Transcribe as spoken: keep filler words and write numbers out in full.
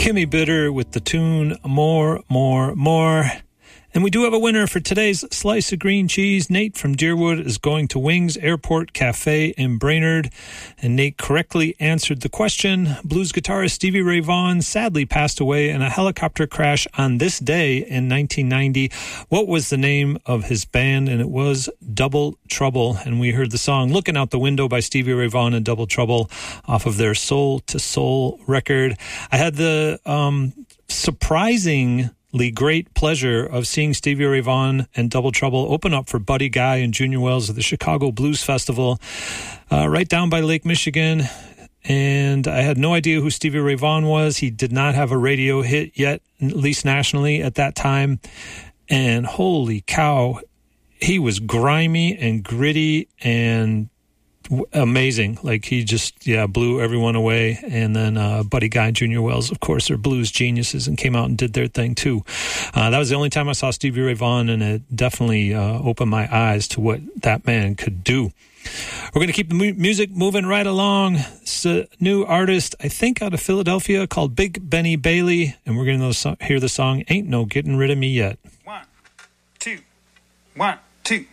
Kimmy Bitter with the tune More, More, More. And we do have a winner for today's slice of green cheese. Nate from Deerwood is going to Wings Airport Cafe in Brainerd. And Nate correctly answered the question. Blues guitarist Stevie Ray Vaughan sadly passed away in a helicopter crash on this day in nineteen ninety. What was the name of his band? And it was Double Trouble. And we heard the song Looking Out the Window by Stevie Ray Vaughan and Double Trouble off of their Soul to Soul record. I had the um, surprising... great pleasure of seeing Stevie Ray Vaughan and Double Trouble open up for Buddy Guy and Junior Wells at the Chicago Blues Festival, uh, right down by Lake Michigan. And I had no idea who Stevie Ray Vaughan was. He did not have a radio hit yet, at least nationally at that time. And holy cow, he was grimy and gritty and amazing. Like he just, yeah, blew everyone away. And then uh, Buddy Guy and Junior Wells, of course, are blues geniuses and came out and did their thing too. Uh, that was the only time I saw Stevie Ray Vaughan, and it definitely uh, opened my eyes to what that man could do. We're going to keep the mu- music moving right along. It's a new artist, I think, out of Philadelphia called Big Benny Bailey, and we're going to so- hear the song Ain't No Getting Rid of Me Yet. One, two, one, two.